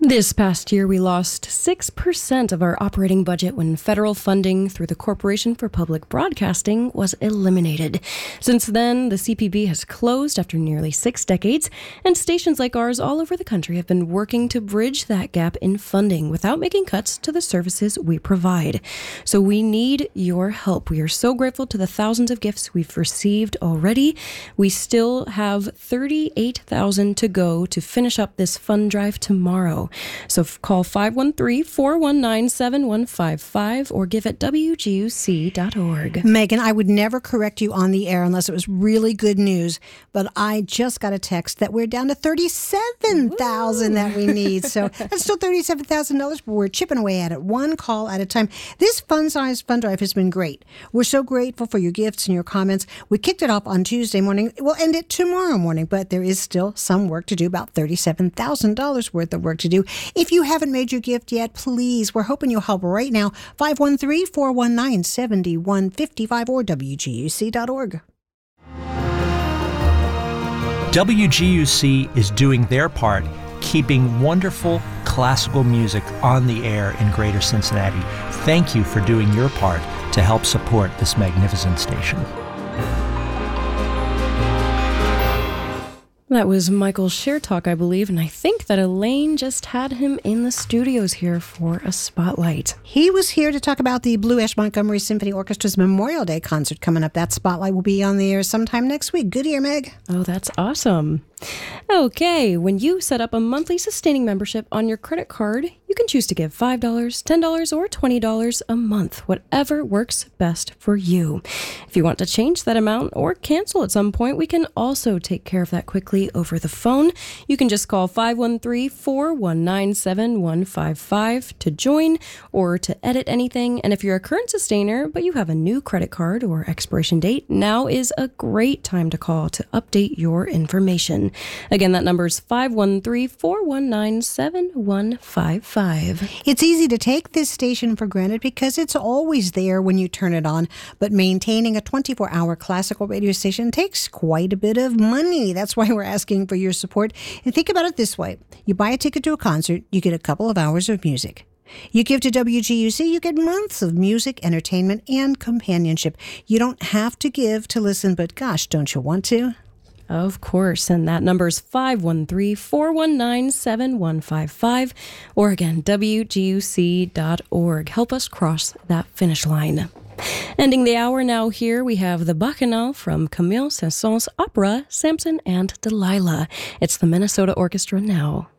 This past year, we lost 6% of our operating budget when federal funding through the Corporation for Public Broadcasting was eliminated. Since then, the CPB has closed after nearly 6 decades, and stations like ours all over the country have been working to bridge that gap in funding without making cuts to the services we provide. So we need your help. We are so grateful to the thousands of gifts we've received already. We still have $38,000 to go to finish up this fund drive tomorrow. So call 513-419-7155 or give at WGUC.org. Megan, I would never correct you on the air unless it was really good news, but I just got a text that we're down to $37,000 that we need. So that's still $37,000, but we're chipping away at it, one call at a time. This fun-sized fund drive has been great. We're so grateful for your gifts and your comments. We kicked it off on Tuesday morning. We'll end it tomorrow morning, but there is still some work to do, about $37,000 worth of work to do. If you haven't made your gift yet, please, we're hoping you'll help right now. 513-419-7155 or WGUC.org. WGUC is doing their part, keeping wonderful classical music on the air in Greater Cincinnati. Thank you for doing your part to help support this magnificent station. That was Michael Shertalk, I believe, and I think that Elaine just had him in the studios here for a spotlight. He was here to talk about the Blue Ash Montgomery Symphony Orchestra's Memorial Day concert coming up. That spotlight will be on the air sometime next week. Good ear, Meg. Oh, that's awesome. Okay, when you set up a monthly sustaining membership on your credit card, you can choose to give $5, $10, or $20 a month, whatever works best for you. If you want to change that amount or cancel at some point, we can also take care of that quickly over the phone. You can just call 513-419-7155 to join or to edit anything. And if you're a current sustainer, but you have a new credit card or expiration date, now is a great time to call to update your information. Again, that number is 513-419-7155. It's easy to take this station for granted because it's always there when you turn it on, but maintaining a 24-hour classical radio station takes quite a bit of money. That's why we're asking for your support. And think about it this way. You buy a ticket to a concert, you get a couple of hours of music. You give to WGUC, you get months of music, entertainment, and companionship. You don't have to give to listen, but gosh, don't you want to? Of course, and that number is 513-419-7155, or again, WGUC.org. Help us cross that finish line. Ending the hour now here, we have the Bacchanal from Camille Saint-Saëns' opera, Samson and Delilah. It's the Minnesota Orchestra now.